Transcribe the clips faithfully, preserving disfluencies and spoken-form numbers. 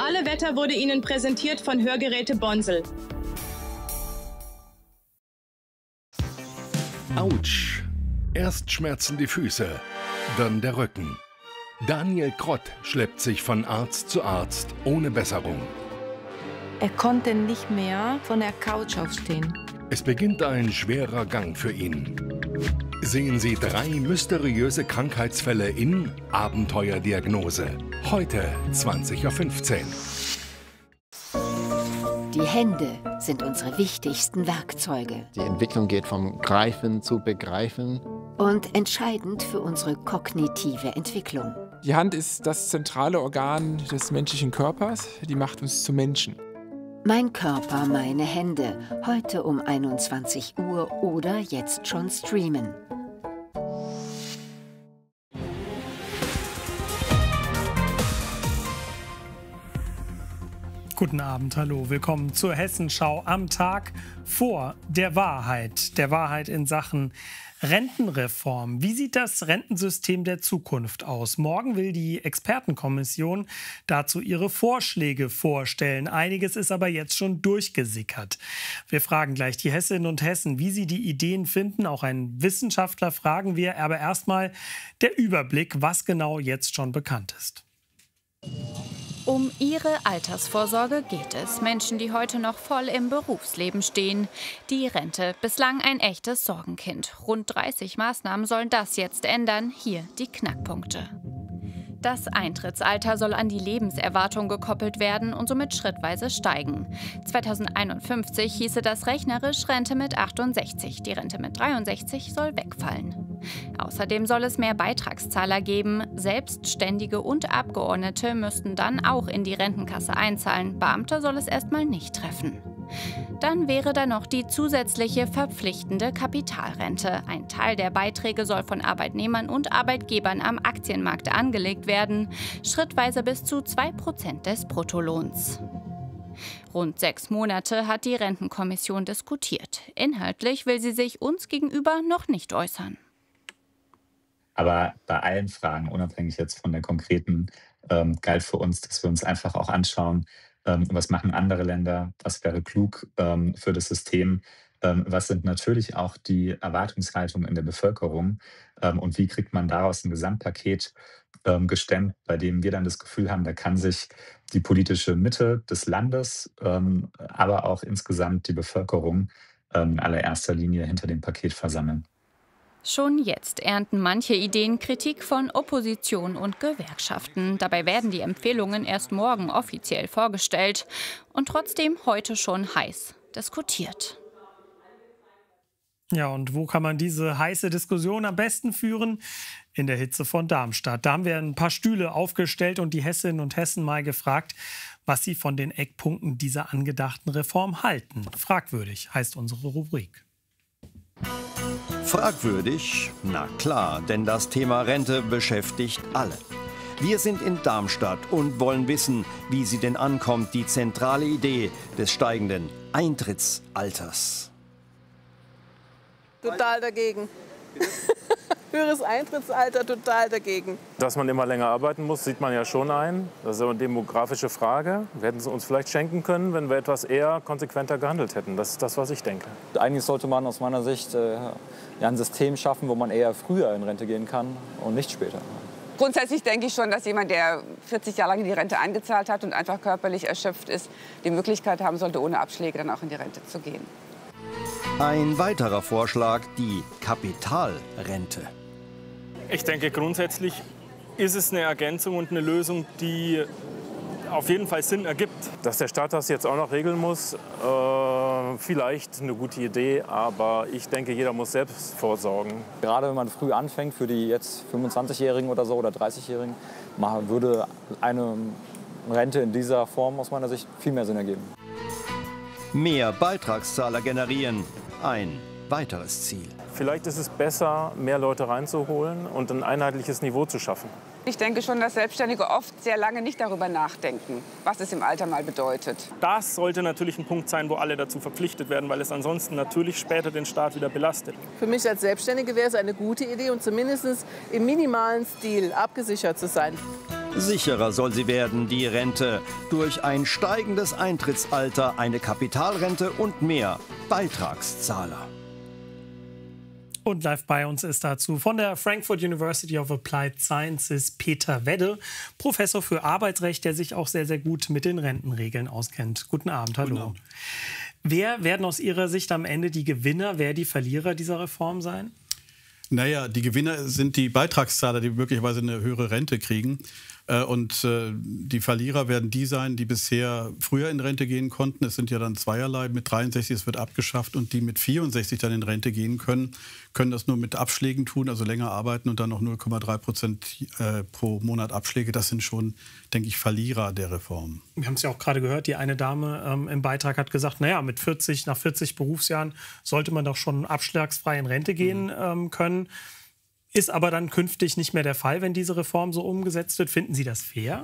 lokale Wetter wurde Ihnen präsentiert von Hörgeräte Bonsel. Autsch. Erst schmerzen die Füße, dann der Rücken. Daniel Krott schleppt sich von Arzt zu Arzt ohne Besserung. Er konnte nicht mehr von der Couch aufstehen. Es beginnt ein schwerer Gang für ihn. Sehen Sie drei mysteriöse Krankheitsfälle in Abenteuerdiagnose. Heute zwanzig Uhr fünfzehn. Die Hände sind unsere wichtigsten Werkzeuge. Die Entwicklung geht vom Greifen zu Begreifen. Und entscheidend für unsere kognitive Entwicklung. Die Hand ist das zentrale Organ des menschlichen Körpers. Die macht uns zu Menschen. Mein Körper, meine Hände. Heute um einundzwanzig Uhr oder jetzt schon streamen. Guten Abend, hallo, willkommen zur Hessenschau am Tag vor der Wahrheit. Der Wahrheit in Sachen Rentenreform. Wie sieht das Rentensystem der Zukunft aus? Morgen will die Expertenkommission dazu ihre Vorschläge vorstellen. Einiges ist aber jetzt schon durchgesickert. Wir fragen gleich die Hessinnen und Hessen, wie sie die Ideen finden. Auch einen Wissenschaftler fragen wir. Aber erstmal der Überblick, was genau jetzt schon bekannt ist. Um ihre Altersvorsorge geht es. Menschen, die heute noch voll im Berufsleben stehen. Die Rente, bislang ein echtes Sorgenkind. Rund dreißig Maßnahmen sollen das jetzt ändern. Hier die Knackpunkte. Das Eintrittsalter soll an die Lebenserwartung gekoppelt werden und somit schrittweise steigen. zweitausendeinundfünfzig hieße das rechnerisch Rente mit achtundsechzig. Die Rente mit dreiundsechzig soll wegfallen. Außerdem soll es mehr Beitragszahler geben. Selbstständige und Abgeordnete müssten dann auch in die Rentenkasse einzahlen. Beamte soll es erstmal nicht treffen. Dann wäre da noch die zusätzliche verpflichtende Kapitalrente. Ein Teil der Beiträge soll von Arbeitnehmern und Arbeitgebern am Aktienmarkt angelegt werden, schrittweise bis zu zwei Prozent des Bruttolohns. Rund sechs Monate hat die Rentenkommission diskutiert. Inhaltlich will sie sich uns gegenüber noch nicht äußern. Aber bei allen Fragen, unabhängig jetzt von der konkreten, ähm, galt für uns, dass wir uns einfach auch anschauen, ähm, was machen andere Länder, was wäre klug ähm, für das System, ähm, was sind natürlich auch die Erwartungshaltungen in der Bevölkerung ähm, und wie kriegt man daraus ein Gesamtpaket ähm, gestemmt, bei dem wir dann das Gefühl haben, da kann sich die politische Mitte des Landes, ähm, aber auch insgesamt die Bevölkerung ähm, in allererster Linie hinter dem Paket versammeln. Schon jetzt ernten manche Ideen Kritik von Opposition und Gewerkschaften. Dabei werden die Empfehlungen erst morgen offiziell vorgestellt und trotzdem heute schon heiß diskutiert. Ja, und wo kann man diese heiße Diskussion am besten führen? In der Hitze von Darmstadt. Da haben wir ein paar Stühle aufgestellt und die Hessinnen und Hessen mal gefragt, was sie von den Eckpunkten dieser angedachten Reform halten. Fragwürdig heißt unsere Rubrik. Fragwürdig? Na klar, denn das Thema Rente beschäftigt alle. Wir sind in Darmstadt und wollen wissen, wie sie denn ankommt, die zentrale Idee des steigenden Eintrittsalters. Total dagegen. Höheres Eintrittsalter, total dagegen. Dass man immer länger arbeiten muss, sieht man ja schon ein. Das ist eine demografische Frage. Wir hätten es uns vielleicht schenken können, wenn wir etwas eher konsequenter gehandelt hätten. Das ist das, was ich denke. Eigentlich sollte man aus meiner Sicht äh, ja, ein System schaffen, wo man eher früher in Rente gehen kann und nicht später. Grundsätzlich denke ich schon, dass jemand, der vierzig Jahre lang in die Rente eingezahlt hat und einfach körperlich erschöpft ist, die Möglichkeit haben sollte, ohne Abschläge dann auch in die Rente zu gehen. Ein weiterer Vorschlag, die Kapitalrente. Ich denke, grundsätzlich ist es eine Ergänzung und eine Lösung, die auf jeden Fall Sinn ergibt. Dass der Staat das jetzt auch noch regeln muss, äh, vielleicht eine gute Idee, aber ich denke, jeder muss selbst vorsorgen. Gerade wenn man früh anfängt, für die jetzt fünfundzwanzigjährigen oder so oder dreißigjährigen, würde eine Rente in dieser Form aus meiner Sicht viel mehr Sinn ergeben. Mehr Beitragszahler generieren, ein weiteres Ziel. Vielleicht ist es besser, mehr Leute reinzuholen und ein einheitliches Niveau zu schaffen. Ich denke schon, dass Selbstständige oft sehr lange nicht darüber nachdenken, was es im Alter mal bedeutet. Das sollte natürlich ein Punkt sein, wo alle dazu verpflichtet werden, weil es ansonsten natürlich später den Staat wieder belastet. Für mich als Selbstständige wäre es eine gute Idee und zumindest im minimalen Stil abgesichert zu sein. Sicherer soll sie werden, die Rente, durch ein steigendes Eintrittsalter, eine Kapitalrente und mehr Beitragszahler. Und live bei uns ist dazu von der Frankfurt University of Applied Sciences Peter Wedde, Professor für Arbeitsrecht, der sich auch sehr, sehr gut mit den Rentenregeln auskennt. Guten Abend, hallo. Guten Abend. Wer werden aus Ihrer Sicht am Ende die Gewinner, wer die Verlierer dieser Reform sein? Naja, die Gewinner sind die Beitragszahler, die möglicherweise eine höhere Rente kriegen. Und die Verlierer werden die sein, die bisher früher in Rente gehen konnten. Es sind ja dann zweierlei. Mit dreiundsechzig, es wird abgeschafft. Und die mit vierundsechzig dann in Rente gehen können, können das nur mit Abschlägen tun, also länger arbeiten und dann noch null Komma drei Prozent pro Monat Abschläge. Das sind schon, denke ich, Verlierer der Reform. Wir haben es ja auch gerade gehört, die eine Dame ähm, im Beitrag hat gesagt, naja, mit vierzig, nach vierzig Berufsjahren sollte man doch schon abschlagsfrei in Rente gehen mhm. ähm, können. Ist aber dann künftig nicht mehr der Fall, wenn diese Reform so umgesetzt wird. Finden Sie das fair?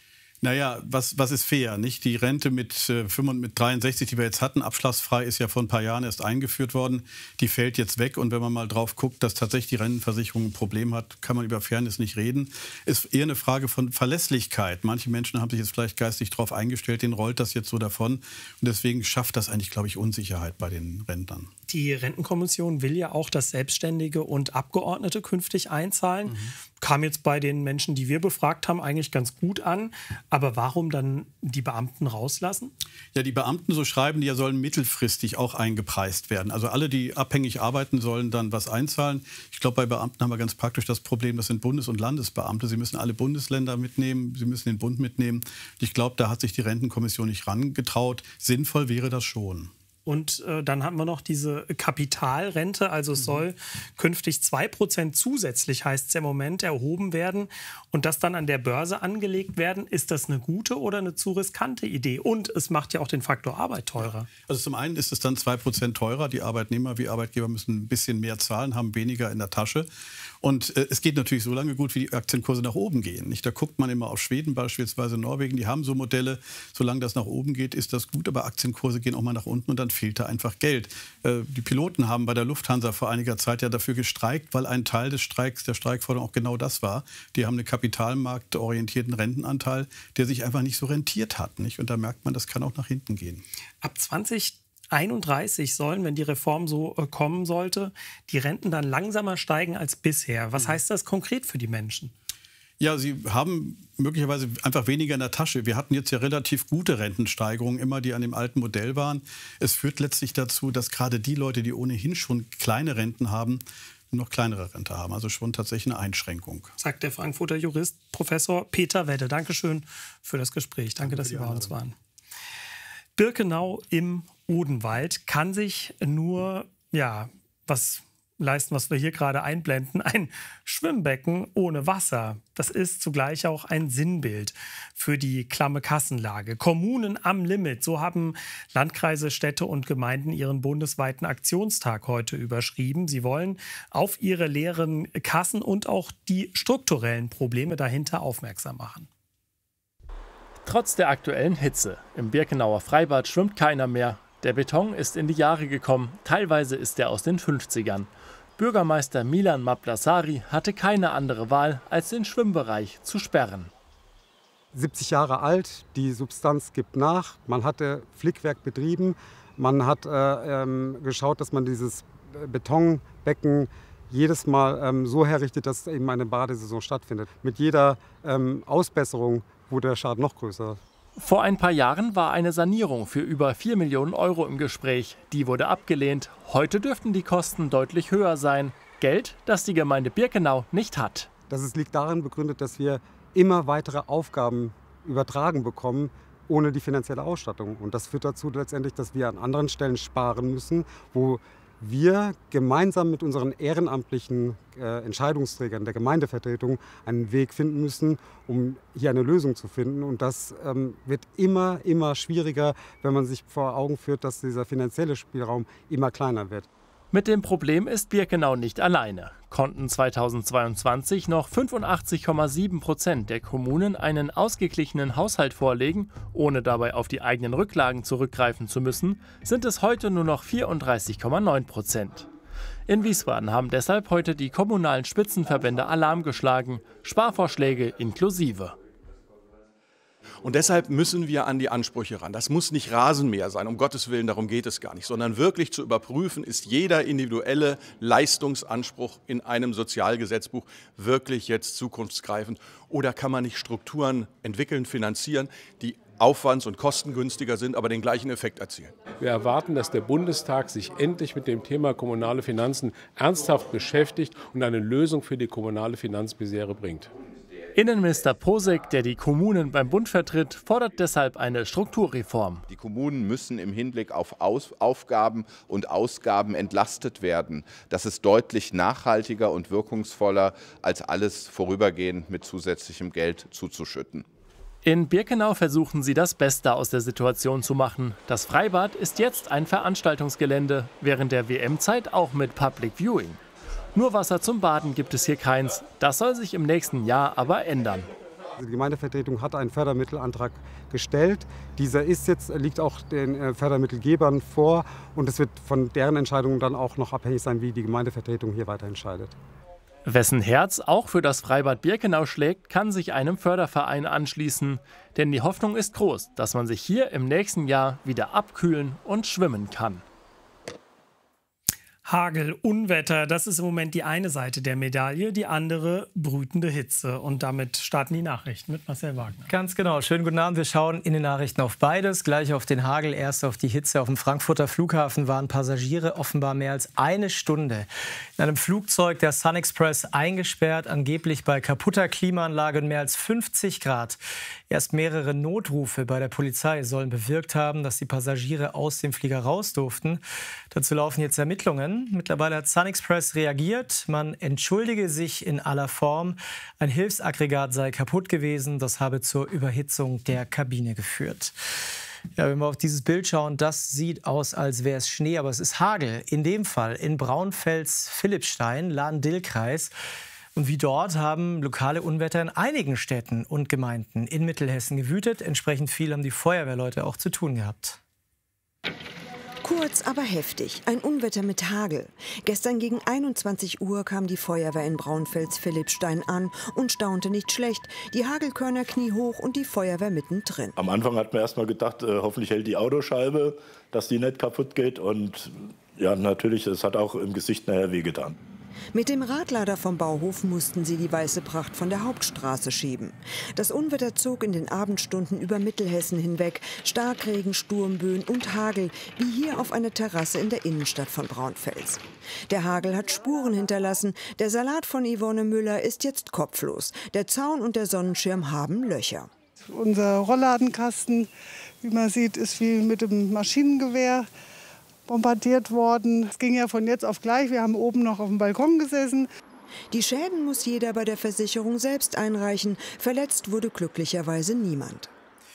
Naja, was, was ist fair? Nicht? Die Rente mit, äh, mit dreiundsechzig, die wir jetzt hatten, abschlagsfrei, ist ja vor ein paar Jahren erst eingeführt worden. Die fällt jetzt weg. Und wenn man mal drauf guckt, dass tatsächlich die Rentenversicherung ein Problem hat, kann man über Fairness nicht reden. Ist eher eine Frage von Verlässlichkeit. Manche Menschen haben sich jetzt vielleicht geistig darauf eingestellt, denen rollt das jetzt so davon. Und deswegen schafft das eigentlich, glaube ich, Unsicherheit bei den Rentnern. Die Rentenkommission will ja auch, dass Selbstständige und Abgeordnete künftig einzahlen. Mhm. Kam jetzt bei den Menschen, die wir befragt haben, eigentlich ganz gut an. Aber warum dann die Beamten rauslassen? Ja, die Beamten, so schreiben die ja, sollen mittelfristig auch eingepreist werden. Also alle, die abhängig arbeiten, sollen dann was einzahlen. Ich glaube, bei Beamten haben wir ganz praktisch das Problem, das sind Bundes- und Landesbeamte. Sie müssen alle Bundesländer mitnehmen, sie müssen den Bund mitnehmen. Ich glaube, da hat sich die Rentenkommission nicht rangetraut. Sinnvoll wäre das schon. Und äh, dann haben wir noch diese Kapitalrente. Also es mhm. soll künftig zwei Prozent zusätzlich, heißt es im Moment, erhoben werden und das dann an der Börse angelegt werden. Ist das eine gute oder eine zu riskante Idee? Und es macht ja auch den Faktor Arbeit teurer. Also zum einen ist es dann zwei Prozent teurer. Die Arbeitnehmer wie Arbeitgeber müssen ein bisschen mehr zahlen, haben weniger in der Tasche. Und äh, es geht natürlich so lange gut, wie die Aktienkurse nach oben gehen. Nicht? Da guckt man immer auf Schweden beispielsweise, Norwegen, die haben so Modelle. Solange das nach oben geht, ist das gut, aber Aktienkurse gehen auch mal nach unten und dann fehlt da einfach Geld. Äh, die Piloten haben bei der Lufthansa vor einiger Zeit ja dafür gestreikt, weil ein Teil des Streiks, der Streikforderung auch genau das war. Die haben einen kapitalmarktorientierten Rentenanteil, der sich einfach nicht so rentiert hat. Nicht? Und da merkt man, das kann auch nach hinten gehen. Ab zwanzig einunddreißig sollen, wenn die Reform so äh, kommen sollte, die Renten dann langsamer steigen als bisher. Was mhm. heißt das konkret für die Menschen? Ja, sie haben möglicherweise einfach weniger in der Tasche. Wir hatten jetzt ja relativ gute Rentensteigerungen, immer die an dem alten Modell waren. Es führt letztlich dazu, dass gerade die Leute, die ohnehin schon kleine Renten haben, noch kleinere Rente haben. Also schon tatsächlich eine Einschränkung. Sagt der Frankfurter Jurist Professor Peter Wedde. Dankeschön für das Gespräch. Danke, dass Sie bei uns waren. Birkenau im Odenwald kann sich nur ja, was leisten, was wir hier gerade einblenden, ein Schwimmbecken ohne Wasser. Das ist zugleich auch ein Sinnbild für die klamme Kassenlage. Kommunen am Limit, so haben Landkreise, Städte und Gemeinden ihren bundesweiten Aktionstag heute überschrieben. Sie wollen auf ihre leeren Kassen und auch die strukturellen Probleme dahinter aufmerksam machen. Trotz der aktuellen Hitze. Im Birkenauer Freibad schwimmt keiner mehr. Der Beton ist in die Jahre gekommen, teilweise ist er aus den fünfzigern. Bürgermeister Milan Maplasari hatte keine andere Wahl, als den Schwimmbereich zu sperren. siebzig Jahre alt, die Substanz gibt nach, man hatte Flickwerk betrieben, man hat äh, ähm, geschaut, dass man dieses Betonbecken jedes Mal ähm, so herrichtet, dass eben eine Badesaison stattfindet. Mit jeder ähm, Ausbesserung wurde der Schaden noch größer. Vor ein paar Jahren war eine Sanierung für über vier Millionen Euro im Gespräch. Die wurde abgelehnt. Heute dürften die Kosten deutlich höher sein. Geld, das die Gemeinde Birkenau nicht hat. Das liegt darin begründet, dass wir immer weitere Aufgaben übertragen bekommen, ohne die finanzielle Ausstattung. Und das führt dazu letztendlich, dass wir an anderen Stellen sparen müssen, wo wir gemeinsam mit unseren ehrenamtlichen äh, Entscheidungsträgern der Gemeindevertretung einen Weg finden müssen, um hier eine Lösung zu finden. Und das ähm, wird immer, immer schwieriger, wenn man sich vor Augen führt, dass dieser finanzielle Spielraum immer kleiner wird. Mit dem Problem ist Birkenau nicht alleine. Konnten zweitausendzweiundzwanzig noch fünfundachtzig Komma sieben Prozent der Kommunen einen ausgeglichenen Haushalt vorlegen, ohne dabei auf die eigenen Rücklagen zurückgreifen zu müssen, sind es heute nur noch vierunddreißig Komma neun Prozent. In Wiesbaden haben deshalb heute die kommunalen Spitzenverbände Alarm geschlagen, Sparvorschläge inklusive. Und deshalb müssen wir an die Ansprüche ran. Das muss nicht Rasenmäher sein, um Gottes Willen, darum geht es gar nicht, sondern wirklich zu überprüfen, ist jeder individuelle Leistungsanspruch in einem Sozialgesetzbuch wirklich jetzt zukunftsgreifend oder kann man nicht Strukturen entwickeln, finanzieren, die aufwands- und kostengünstiger sind, aber den gleichen Effekt erzielen. Wir erwarten, dass der Bundestag sich endlich mit dem Thema kommunale Finanzen ernsthaft beschäftigt und eine Lösung für die kommunale Finanzmisere bringt. Innenminister Posek, der die Kommunen beim Bund vertritt, fordert deshalb eine Strukturreform. Die Kommunen müssen im Hinblick auf Aus- Aufgaben und Ausgaben entlastet werden. Das ist deutlich nachhaltiger und wirkungsvoller, als alles vorübergehend mit zusätzlichem Geld zuzuschütten. In Birkenau versuchen sie, das Beste aus der Situation zu machen. Das Freibad ist jetzt ein Veranstaltungsgelände, während der W M-Zeit auch mit Public Viewing. Nur Wasser zum Baden gibt es hier keins. Das soll sich im nächsten Jahr aber ändern. Die Gemeindevertretung hat einen Fördermittelantrag gestellt. Dieser ist jetzt, liegt auch den Fördermittelgebern vor. Und es wird von deren Entscheidungen dann auch noch abhängig sein, wie die Gemeindevertretung hier weiter entscheidet. Wessen Herz auch für das Freibad Birkenau schlägt, kann sich einem Förderverein anschließen. Denn die Hoffnung ist groß, dass man sich hier im nächsten Jahr wieder abkühlen und schwimmen kann. Hagel, Unwetter, das ist im Moment die eine Seite der Medaille, die andere brütende Hitze. Und damit starten die Nachrichten mit Marcel Wagner. Ganz genau. Schönen guten Abend. Wir schauen in den Nachrichten auf beides. Gleich auf den Hagel, erst auf die Hitze. Auf dem Frankfurter Flughafen waren Passagiere offenbar mehr als eine Stunde in einem Flugzeug der Sun Express eingesperrt, angeblich bei kaputter Klimaanlage und mehr als fünfzig Grad. Erst mehrere Notrufe bei der Polizei sollen bewirkt haben, dass die Passagiere aus dem Flieger raus durften. Dazu laufen jetzt Ermittlungen. Mittlerweile hat Sun Express reagiert. Man entschuldige sich in aller Form. Ein Hilfsaggregat sei kaputt gewesen. Das habe zur Überhitzung der Kabine geführt. Ja, wenn wir auf dieses Bild schauen, das sieht aus, als wäre es Schnee, aber es ist Hagel. In dem Fall in Braunfels-Philippstein, Lahn-Dill-Kreis. Und wie dort haben lokale Unwetter in einigen Städten und Gemeinden in Mittelhessen gewütet. Entsprechend viel haben die Feuerwehrleute auch zu tun gehabt. Kurz, aber heftig. Ein Unwetter mit Hagel. Gestern gegen einundzwanzig Uhr kam die Feuerwehr in Braunfels-Philippstein an und staunte nicht schlecht. Die Hagelkörner kniehoch und die Feuerwehr mittendrin. Am Anfang hat man erst mal gedacht, äh, hoffentlich hält die Autoscheibe, dass die nicht kaputt geht. Und ja, natürlich, es hat auch im Gesicht nachher wehgetan. Mit dem Radlader vom Bauhof mussten sie die weiße Pracht von der Hauptstraße schieben. Das Unwetter zog in den Abendstunden über Mittelhessen hinweg. Starkregen, Sturmböen und Hagel, wie hier auf einer Terrasse in der Innenstadt von Braunfels. Der Hagel hat Spuren hinterlassen. Der Salat von Yvonne Müller ist jetzt kopflos. Der Zaun und der Sonnenschirm haben Löcher. Unser Rollladenkasten, wie man sieht, ist wie mit dem Maschinengewehr bombardiert worden. Es ging ja von jetzt auf gleich. Wir haben oben noch auf dem Balkon gesessen. Die Schäden muss jeder bei der Versicherung selbst einreichen. Verletzt wurde glücklicherweise niemand.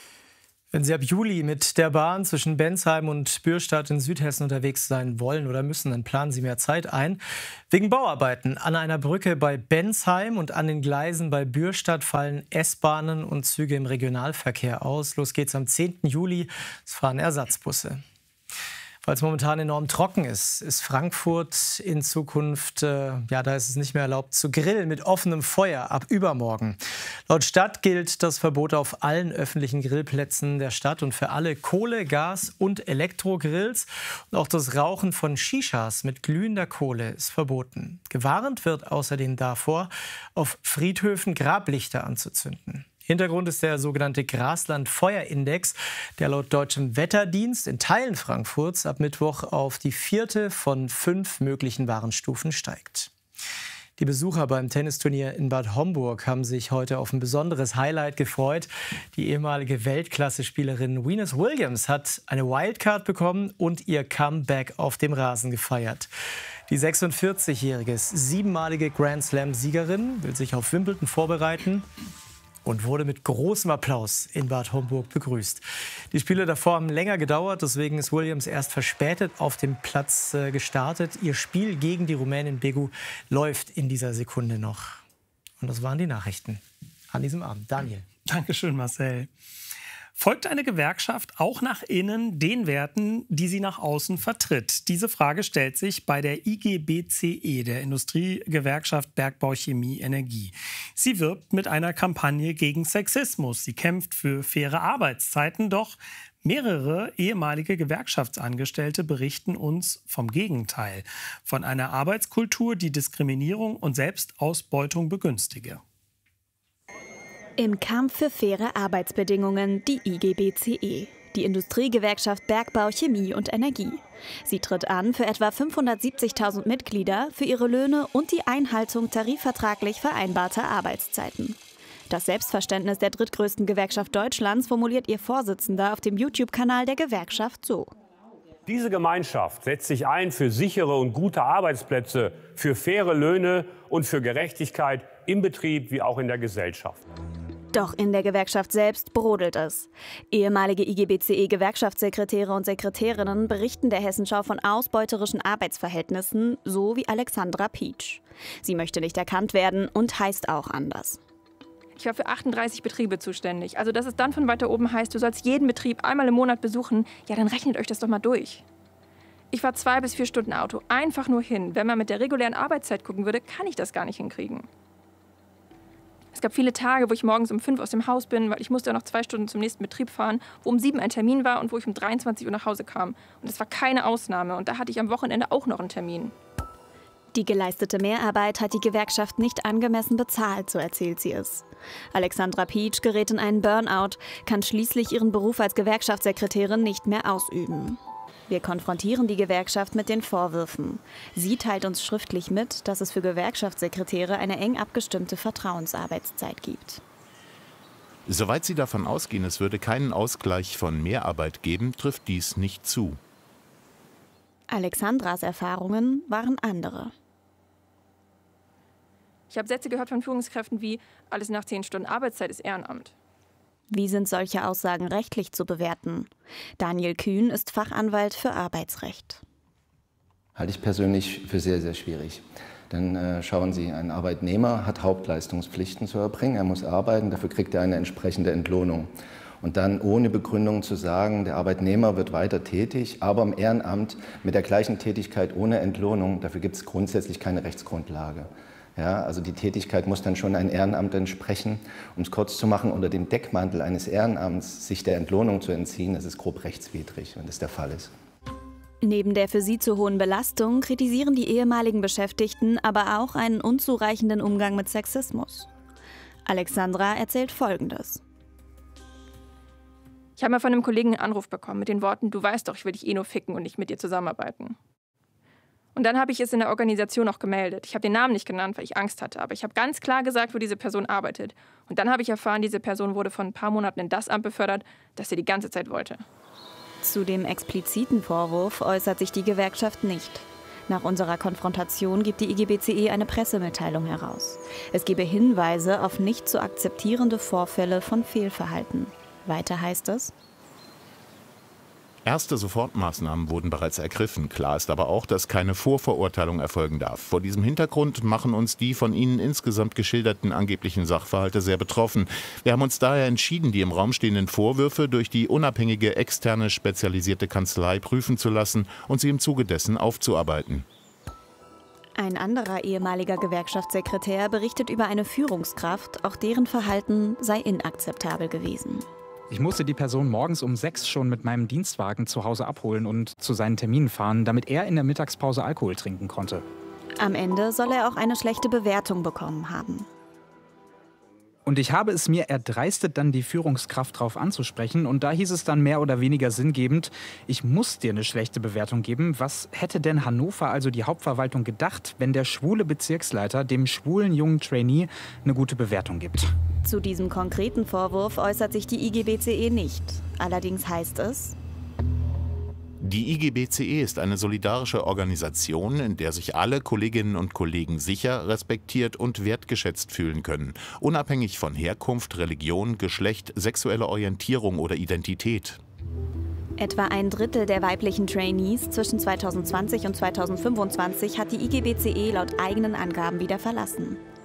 Wenn Sie ab Juli mit der Bahn zwischen Bensheim und Bürstadt in Südhessen unterwegs sein wollen oder müssen, dann planen Sie mehr Zeit ein. Wegen Bauarbeiten an einer Brücke bei Bensheim und an den Gleisen bei Bürstadt fallen S-Bahnen und Züge im Regionalverkehr aus. Los geht's am zehnten Juli. Es fahren Ersatzbusse. Weil es momentan enorm trocken ist, ist Frankfurt in Zukunft, äh, ja, da ist es nicht mehr erlaubt zu grillen mit offenem Feuer ab übermorgen. Laut Stadt gilt das Verbot auf allen öffentlichen Grillplätzen der Stadt und für alle Kohle-, Gas- und Elektrogrills. Und auch das Rauchen von Shishas mit glühender Kohle ist verboten. Gewarnt wird außerdem davor, auf Friedhöfen Grablichter anzuzünden. Hintergrund ist der sogenannte Grasland-Feuerindex, der laut deutschem Wetterdienst in Teilen Frankfurts ab Mittwoch auf die vierte von fünf möglichen Warnstufen steigt. Die Besucher beim Tennisturnier in Bad Homburg haben sich heute auf ein besonderes Highlight gefreut. Die ehemalige Weltklasse-Spielerin Venus Williams hat eine Wildcard bekommen und ihr Comeback auf dem Rasen gefeiert. Die sechsundvierzigjährige, siebenmalige Grand-Slam-Siegerin will sich auf Wimbledon vorbereiten und wurde mit großem Applaus in Bad Homburg begrüßt. Die Spiele davor haben länger gedauert, deswegen ist Williams erst verspätet auf dem Platz äh, gestartet. Ihr Spiel gegen die Rumänin Begu läuft in dieser Sekunde noch. Und das waren die Nachrichten an diesem Abend. Daniel. Dankeschön, Marcel. Folgt eine Gewerkschaft auch nach innen den Werten, die sie nach außen vertritt? Diese Frage stellt sich bei der I G B C E, der Industriegewerkschaft Bergbau, Chemie, Energie. Sie wirbt mit einer Kampagne gegen Sexismus. Sie kämpft für faire Arbeitszeiten, doch mehrere ehemalige Gewerkschaftsangestellte berichten uns vom Gegenteil, von einer Arbeitskultur, die Diskriminierung und Selbstausbeutung begünstige. Im Kampf für faire Arbeitsbedingungen die I G B C E, die Industriegewerkschaft Bergbau, Chemie und Energie. Sie tritt an für etwa fünfhundertsiebzigtausend Mitglieder, für ihre Löhne und die Einhaltung tarifvertraglich vereinbarter Arbeitszeiten. Das Selbstverständnis der drittgrößten Gewerkschaft Deutschlands formuliert ihr Vorsitzender auf dem YouTube-Kanal der Gewerkschaft so. Diese Gemeinschaft setzt sich ein für sichere und gute Arbeitsplätze, für faire Löhne und für Gerechtigkeit im Betrieb wie auch in der Gesellschaft. Doch in der Gewerkschaft selbst brodelt es. Ehemalige I G B C E-Gewerkschaftssekretäre und Sekretärinnen berichten der Hessenschau von ausbeuterischen Arbeitsverhältnissen, so wie Alexandra Pietsch. Sie möchte nicht erkannt werden und heißt auch anders. Ich war für achtunddreißig Betriebe zuständig. Also dass es dann von weiter oben heißt, du sollst jeden Betrieb einmal im Monat besuchen, ja, dann rechnet euch das doch mal durch. Ich war zwei bis vier Stunden Auto, einfach nur hin. Wenn man mit der regulären Arbeitszeit gucken würde, kann ich das gar nicht hinkriegen. Es gab viele Tage, wo ich morgens um fünf aus dem Haus bin, weil ich musste ja noch zwei Stunden zum nächsten Betrieb fahren, wo um sieben ein Termin war und wo ich um dreiundzwanzig Uhr nach Hause kam. Und das war keine Ausnahme. Und da hatte ich am Wochenende auch noch einen Termin. Die geleistete Mehrarbeit hat die Gewerkschaft nicht angemessen bezahlt, so erzählt sie es. Alexandra Pietsch gerät in einen Burnout, kann schließlich ihren Beruf als Gewerkschaftssekretärin nicht mehr ausüben. Wir konfrontieren die Gewerkschaft mit den Vorwürfen. Sie teilt uns schriftlich mit, dass es für Gewerkschaftssekretäre eine eng abgestimmte Vertrauensarbeitszeit gibt. Soweit Sie davon ausgehen, es würde keinen Ausgleich von Mehrarbeit geben, trifft dies nicht zu. Alexandras Erfahrungen waren andere. Ich habe Sätze gehört von Führungskräften wie, alles nach zehn Stunden Arbeitszeit ist Ehrenamt. Wie sind solche Aussagen rechtlich zu bewerten? Daniel Kühn ist Fachanwalt für Arbeitsrecht. Halte ich persönlich für sehr, sehr schwierig. Denn äh, schauen Sie, ein Arbeitnehmer hat Hauptleistungspflichten zu erbringen. Er muss arbeiten, dafür kriegt er eine entsprechende Entlohnung. Und dann ohne Begründung zu sagen, der Arbeitnehmer wird weiter tätig, aber im Ehrenamt mit der gleichen Tätigkeit ohne Entlohnung, dafür gibt es grundsätzlich keine Rechtsgrundlage. Ja, also die Tätigkeit muss dann schon ein Ehrenamt entsprechen. Um es kurz zu machen, unter dem Deckmantel eines Ehrenamts sich der Entlohnung zu entziehen, das ist grob rechtswidrig, wenn das der Fall ist. Neben der für sie zu hohen Belastung kritisieren die ehemaligen Beschäftigten aber auch einen unzureichenden Umgang mit Sexismus. Alexandra erzählt Folgendes. Ich habe mal von einem Kollegen einen Anruf bekommen mit den Worten, du weißt doch, ich will dich eh nur ficken und nicht mit dir zusammenarbeiten. Und dann habe ich es in der Organisation auch gemeldet. Ich habe den Namen nicht genannt, weil ich Angst hatte. Aber ich habe ganz klar gesagt, wo diese Person arbeitet. Und dann habe ich erfahren, diese Person wurde vor ein paar Monaten in das Amt befördert, das sie die ganze Zeit wollte. Zu dem expliziten Vorwurf äußert sich die Gewerkschaft nicht. Nach unserer Konfrontation gibt die I G B C E eine Pressemitteilung heraus. Es gebe Hinweise auf nicht zu akzeptierende Vorfälle von Fehlverhalten. Weiter heißt es: Erste Sofortmaßnahmen wurden bereits ergriffen. Klar ist aber auch, dass keine Vorverurteilung erfolgen darf. Vor diesem Hintergrund machen uns die von Ihnen insgesamt geschilderten angeblichen Sachverhalte sehr betroffen. Wir haben uns daher entschieden, die im Raum stehenden Vorwürfe durch die unabhängige externe spezialisierte Kanzlei prüfen zu lassen und sie im Zuge dessen aufzuarbeiten. Ein anderer ehemaliger Gewerkschaftssekretär berichtet über eine Führungskraft, auch deren Verhalten sei inakzeptabel gewesen. Ich musste die Person morgens um sechs schon mit meinem Dienstwagen zu Hause abholen und zu seinen Terminen fahren, damit er in der Mittagspause Alkohol trinken konnte. Am Ende soll er auch eine schlechte Bewertung bekommen haben. Und ich habe es mir erdreistet, dann die Führungskraft darauf anzusprechen. Und da hieß es dann mehr oder weniger sinngebend, ich muss dir eine schlechte Bewertung geben. Was hätte denn Hannover, also die Hauptverwaltung, gedacht, wenn der schwule Bezirksleiter dem schwulen jungen Trainee eine gute Bewertung gibt? Zu diesem konkreten Vorwurf äußert sich die I G B C E nicht. Allerdings heißt es: Die I G B C E ist eine solidarische Organisation, in der sich alle Kolleginnen und Kollegen sicher, respektiert und wertgeschätzt fühlen können, unabhängig von Herkunft, Religion, Geschlecht, sexueller Orientierung oder Identität. Etwa ein Drittel der weiblichen Trainees zwischen zweitausendzwanzig und zweitausendfünfundzwanzig hat die I G B C E laut eigenen Angaben wieder verlassen.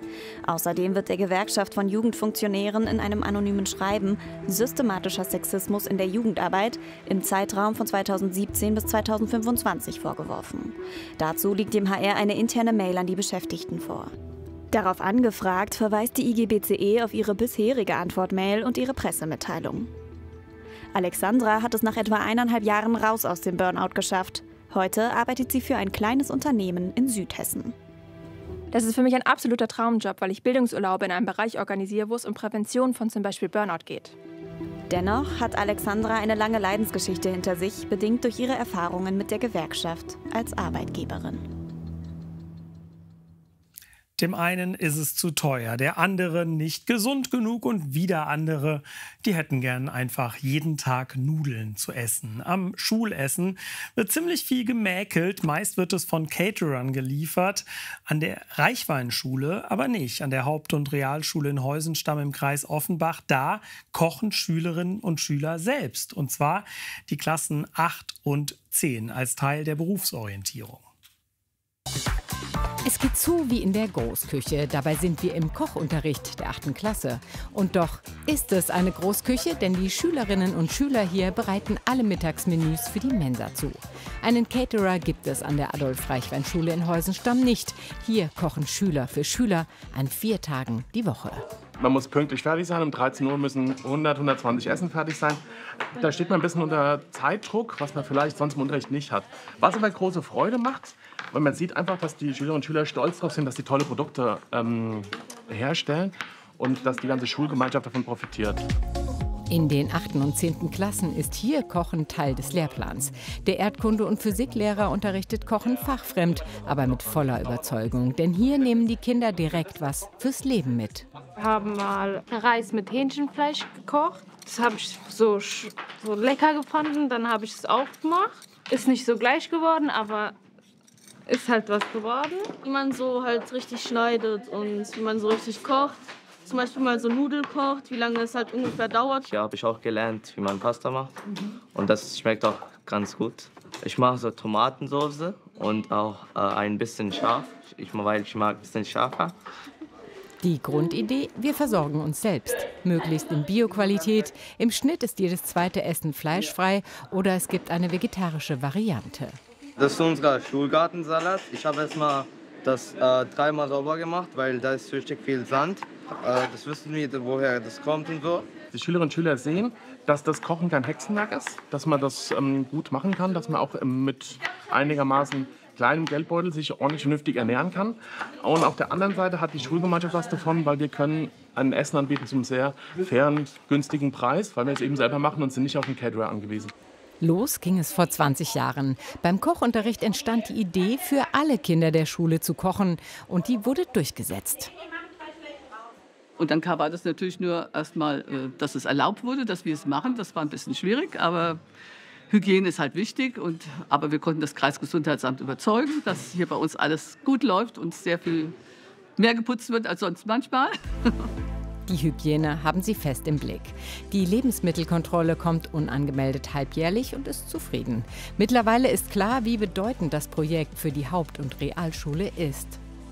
Außerdem wird der Gewerkschaft von Jugendfunktionären in einem anonymen Schreiben systematischer Sexismus in der Jugendarbeit im Zeitraum von zweitausendsiebzehn bis zweitausendfünfundzwanzig vorgeworfen. Dazu liegt dem H R eine interne Mail an die Beschäftigten vor. Darauf angefragt, verweist die I G B C E auf ihre bisherige Antwortmail und ihre Pressemitteilung. Alexandra hat es nach etwa eineinhalb Jahren raus aus dem Burnout geschafft. Heute arbeitet sie für ein kleines Unternehmen in Südhessen. Das ist für mich ein absoluter Traumjob, weil ich Bildungsurlaube in einem Bereich organisiere, wo es um Prävention von zum Beispiel Burnout geht. Dennoch hat Alexandra eine lange Leidensgeschichte hinter sich, bedingt durch ihre Erfahrungen mit der Gewerkschaft als Arbeitgeberin. Dem einen ist es zu teuer, der andere nicht gesund genug und wieder andere, die hätten gern einfach jeden Tag Nudeln zu essen. Am Schulessen wird ziemlich viel gemäkelt, meist wird es von Caterern geliefert. An der Reichweinschule aber nicht, an der Haupt- und Realschule in Heusenstamm im Kreis Offenbach. Da kochen Schülerinnen und Schüler selbst, und zwar die Klassen acht und zehn als Teil der Berufsorientierung. Es geht zu wie in der Großküche. Dabei sind wir im Kochunterricht der achten Klasse. Und doch ist es eine Großküche, denn die Schülerinnen und Schüler hier bereiten alle Mittagsmenüs für die Mensa zu. Einen Caterer gibt es an der Adolf-Reichwein-Schule in Heusenstamm nicht. Hier kochen Schüler für Schüler an vier Tagen die Woche. Man muss pünktlich fertig sein. Um dreizehn Uhr müssen hundert, hundertzwanzig Essen fertig sein. Da steht man ein bisschen unter Zeitdruck, was man vielleicht sonst im Unterricht nicht hat. Was aber große Freude macht, weil man sieht einfach, dass die Schülerinnen und Schüler stolz darauf sind, dass sie tolle Produkte ähm, herstellen und dass die ganze Schulgemeinschaft davon profitiert. In den achten und zehnten Klassen ist hier Kochen Teil des Lehrplans. Der Erdkunde- und Physiklehrer unterrichtet Kochen fachfremd, aber mit voller Überzeugung. Denn hier nehmen die Kinder direkt was fürs Leben mit. Wir haben mal Reis mit Hähnchenfleisch gekocht. Das habe ich so, so lecker gefunden. Dann habe ich es aufgemacht. Ist nicht so gleich geworden, aber ist halt was geworden. Wie man so halt richtig schneidet und wie man so richtig kocht. Zum Beispiel mal so Nudeln kocht, wie lange es halt ungefähr dauert. Hier habe ich auch gelernt, wie man Pasta macht. Mhm. Und das schmeckt auch ganz gut. Ich mache so Tomatensauce und auch äh, ein bisschen scharf, ich, weil ich mag ein bisschen scharfer. Die Grundidee, wir versorgen uns selbst. Möglichst in Bioqualität. Im Schnitt ist jedes zweite Essen fleischfrei oder es gibt eine vegetarische Variante. Das ist unser Schulgartensalat. Ich habe erstmal das äh, dreimal sauber gemacht, weil da ist richtig viel Sand. Äh, das wissen wir, woher das kommt und so. Die Schülerinnen und Schüler sehen, dass das Kochen kein Hexenwerk ist, dass man das ähm, gut machen kann, dass man auch ähm, mit einigermaßen kleinem Geldbeutel sich ordentlich vernünftig ernähren kann. Und auf der anderen Seite hat die Schulgemeinschaft was davon, weil wir können ein Essen anbieten zum sehr fairen, günstigen Preis, weil wir es eben selber machen und sind nicht auf den Caterer angewiesen. Los ging es vor zwanzig Jahren. Beim Kochunterricht entstand die Idee, für alle Kinder der Schule zu kochen. Und die wurde durchgesetzt. Und dann war das natürlich nur erstmal, dass es erlaubt wurde, dass wir es machen. Das war ein bisschen schwierig, aber Hygiene ist halt wichtig. Und, aber wir konnten das Kreisgesundheitsamt überzeugen, dass hier bei uns alles gut läuft und sehr viel mehr geputzt wird als sonst manchmal. Die Hygiene haben sie fest im Blick. Die Lebensmittelkontrolle kommt unangemeldet halbjährlich und ist zufrieden. Mittlerweile ist klar, wie bedeutend das Projekt für die Haupt- und Realschule ist.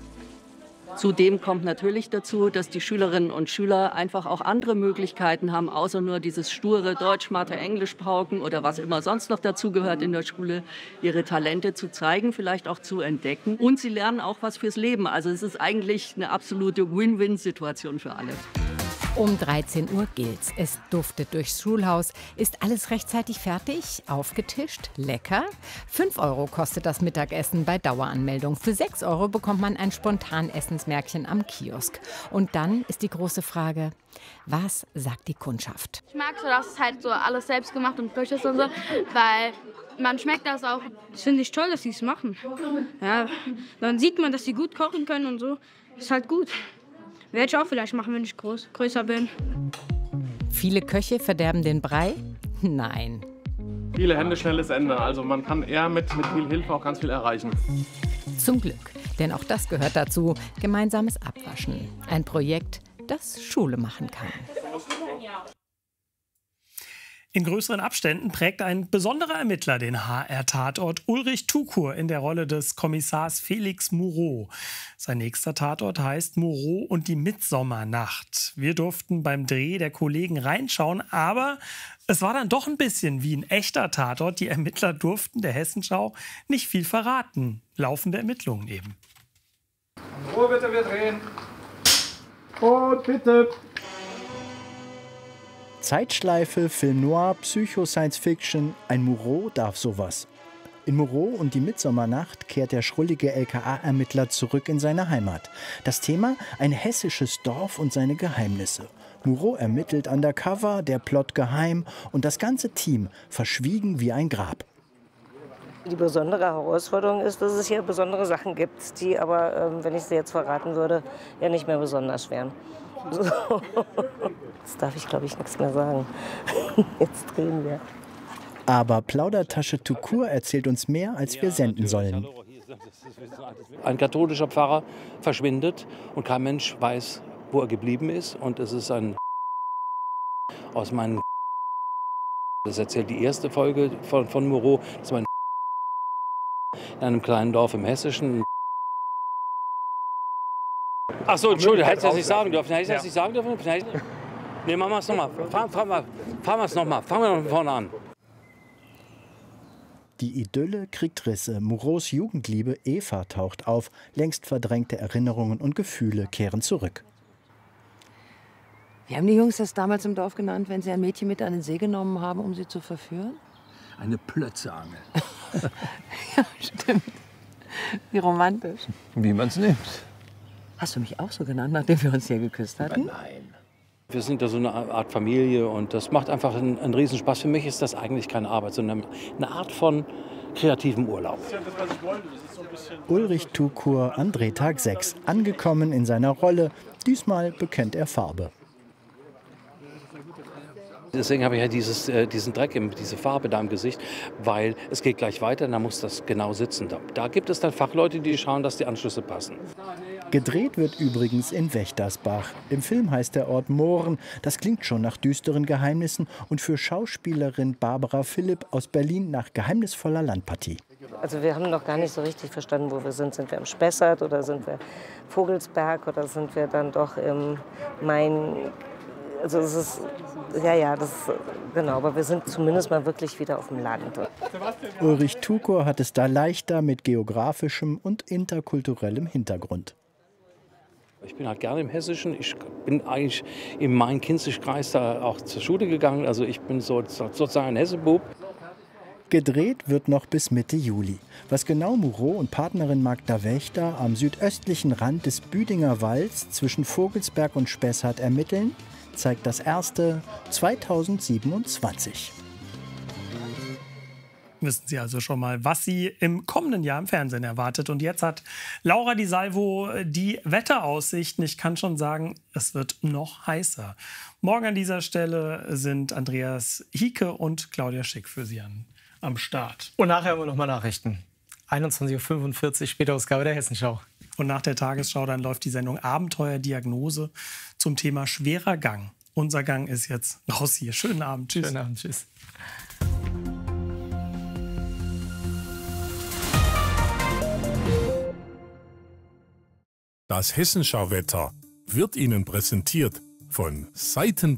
Zudem kommt natürlich dazu, dass die Schülerinnen und Schüler einfach auch andere Möglichkeiten haben, außer nur dieses sture Deutsch, Mathe, Englisch pauken oder was immer sonst noch dazugehört in der Schule, ihre Talente zu zeigen, vielleicht auch zu entdecken. Und sie lernen auch was fürs Leben. Also es ist eigentlich eine absolute Win-Win-Situation für alle. Um dreizehn Uhr gilt's. Es duftet durchs Schulhaus. Ist alles rechtzeitig fertig? Aufgetischt? Lecker? fünf Euro kostet das Mittagessen bei Daueranmeldung. Für sechs Euro bekommt man ein Spontanessensmärkchen am Kiosk. Und dann ist die große Frage, was sagt die Kundschaft? Ich mag so, dass es halt so alles selbst gemacht und frisch ist und so, weil man schmeckt das auch. Das finde ich toll, dass sie es machen. Ja, dann sieht man, dass sie gut kochen können und so. Ist halt gut. Werde ich auch vielleicht machen, wenn ich groß, größer bin. Viele Köche verderben den Brei? Nein. Viele Hände, schnelles Ende. Also man kann eher mit, mit viel Hilfe auch ganz viel erreichen. Zum Glück, denn auch das gehört dazu. Gemeinsames Abwaschen. Ein Projekt, das Schule machen kann. In größeren Abständen prägt ein besonderer Ermittler den H R-Tatort, Ulrich Tukur in der Rolle des Kommissars Felix Moureau. Sein nächster Tatort heißt Moureau und die Mitsommernacht. Wir durften beim Dreh der Kollegen reinschauen, aber es war dann doch ein bisschen wie ein echter Tatort. Die Ermittler durften der Hessenschau nicht viel verraten. Laufende Ermittlungen eben. Ruhe bitte, wir drehen. Und bitte. Zeitschleife, Film Noir, Psycho-Science-Fiction, ein Moureau darf sowas. In Moureau und die Mitsommernacht kehrt der schrullige L K A-Ermittler zurück in seine Heimat. Das Thema: ein hessisches Dorf und seine Geheimnisse. Moureau ermittelt undercover, der Plot geheim und das ganze Team verschwiegen wie ein Grab. Die besondere Herausforderung ist, dass es hier besondere Sachen gibt, die aber, ähm, wenn ich sie jetzt verraten würde, ja nicht mehr besonders wären. So. Jetzt darf ich, glaube ich, nichts mehr sagen. Jetzt drehen wir. Aber Plaudertasche Tukur erzählt uns mehr, als wir senden sollen. Ein katholischer Pfarrer verschwindet und kein Mensch weiß, wo er geblieben ist. Und es ist ein aus meinen. Das erzählt die erste Folge von, von Moureau. Das war ein in einem kleinen Dorf im Hessischen. Ach so, Entschuldigung, hätte ich das nicht sagen dürfen. Hätte ich das nicht sagen dürfen? Nee, machen wir es nochmal. Fahren, fahren wir fahren es nochmal. Fangen wir von vorne an. Die Idylle kriegt Risse. Moureaus Jugendliebe Eva taucht auf. Längst verdrängte Erinnerungen und Gefühle kehren zurück. Wie haben die Jungs das damals im Dorf genannt, wenn sie ein Mädchen mit an den See genommen haben, um sie zu verführen? Eine Plötzeangel. Ja, stimmt. Wie romantisch. Wie man es nimmt. Hast du mich auch so genannt, nachdem wir uns hier geküsst hatten? Nein. Wir sind ja so eine Art Familie und das macht einfach einen, einen Riesenspaß. Für mich ist das eigentlich keine Arbeit, sondern eine Art von kreativem Urlaub. Ulrich Tukur an Drehtag sechs. Angekommen in seiner Rolle. Diesmal bekennt er Farbe. Deswegen habe ich ja dieses, äh, diesen Dreck, diese Farbe da im Gesicht, weil es geht gleich weiter, da muss das genau sitzen. Da, da gibt es dann Fachleute, die schauen, dass die Anschlüsse passen. Gedreht wird übrigens in Wächtersbach. Im Film heißt der Ort Mohren. Das klingt schon nach düsteren Geheimnissen und für Schauspielerin Barbara Philipp aus Berlin nach geheimnisvoller Landpartie. Also wir haben noch gar nicht so richtig verstanden, wo wir sind. Sind wir im Spessart oder sind wir Vogelsberg oder sind wir dann doch im Main? Also es ist, ja, ja, das, genau, aber wir sind zumindest mal wirklich wieder auf dem Land. Ulrich Tukur hat es da leichter mit geografischem und interkulturellem Hintergrund. Ich bin halt gerne im Hessischen. Ich bin eigentlich im Main-Kinzig-Kreis da auch zur Schule gegangen. Also ich bin so, sozusagen ein Hessebub. Gedreht wird noch bis Mitte Juli. Was genau Moureau und Partnerin Magda Wächter am südöstlichen Rand des Büdinger Walds zwischen Vogelsberg und Spessart ermitteln, zeigt das erste zweitausendsiebenundzwanzig. Wissen Sie also schon mal, was Sie im kommenden Jahr im Fernsehen erwartet. Und jetzt hat Laura Di Salvo die Wetteraussichten. Ich kann schon sagen, es wird noch heißer. Morgen an dieser Stelle sind Andreas Hieke und Claudia Schick für Sie an, am Start. Und nachher haben wir noch mal Nachrichten. einundzwanzig Uhr fünfundvierzig, Spätausgabe der Hessenschau. Und nach der Tagesschau dann läuft die Sendung Abenteuerdiagnose zum Thema schwerer Gang. Unser Gang ist jetzt raus hier. Schönen Abend. Tschüss. Schönen Abend. Tschüss. Das Hessenschau-Wetter wird Ihnen präsentiert von Seitenberg.